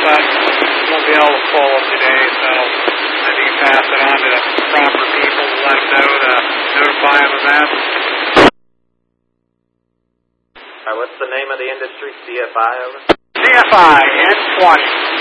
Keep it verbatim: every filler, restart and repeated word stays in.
but won't be able to pull them today, so I need to pass it on to the proper people to let them know to notify them of that. All right, what's the name of the industry? C F I, over? C F I N twenty.